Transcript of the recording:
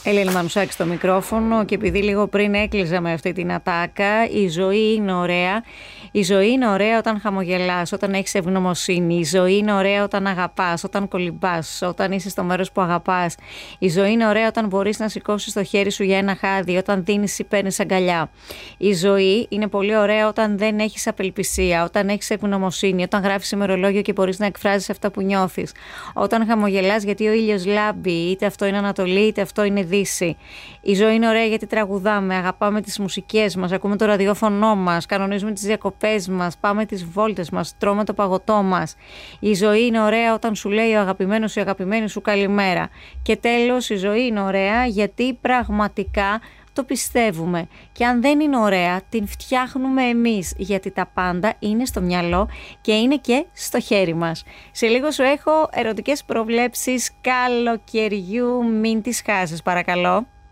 Ελένη Μανουσάκη στο μικρόφωνο και επειδή λίγο πριν έκλειζα με αυτή την ατάκα, η ζωή είναι ωραία. Η ζωή είναι ωραία όταν χαμογελάς, όταν έχεις ευγνωμοσύνη. Η ζωή είναι ωραία όταν αγαπάς, όταν κολυμπάς, όταν είσαι στο μέρος που αγαπάς. Η ζωή είναι ωραία όταν μπορείς να σηκώσεις το χέρι σου για ένα χάδι, όταν δίνεις ή παίρνεις αγκαλιά. Η ζωή είναι πολύ ωραία όταν δεν έχεις απελπισία, όταν έχεις ευγνωμοσύνη, όταν γράφεις ημερολόγιο και μπορείς να εκφράζεις αυτά που νιώθεις. Όταν χαμογελάς γιατί ο ήλιος λάμπει, είτε αυτό είναι Ανατολή, είτε αυτό είναι Δύση. Η ζωή είναι ωραία γιατί τραγουδάμε, αγαπάμε τις μουσικές μας, ακούμε το ραδιόφωνο μας, κανονίζουμε τις διακοπές μας, πάμε τις βόλτες μας, τρώμε το παγωτό μας. Η ζωή είναι ωραία όταν σου λέει ο αγαπημένος ή η αγαπημένη σου καλημέρα. Και τέλος, η ζωή είναι ωραία γιατί πραγματικά το πιστεύουμε. Και αν δεν είναι ωραία, την φτιάχνουμε εμείς, γιατί τα πάντα είναι στο μυαλό και είναι και στο χέρι μας. Σε λίγο σου έχω ερωτικές προβλέψεις καλοκαιριού, μην τις χάσεις παρακαλώ.